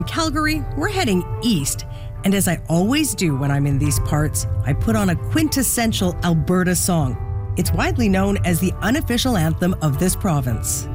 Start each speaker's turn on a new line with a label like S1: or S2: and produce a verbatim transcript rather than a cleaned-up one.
S1: Calgary, we're heading east, and as I always do when I'm in these parts, I put on a quintessential Alberta song. It's widely known as the unofficial anthem of this province.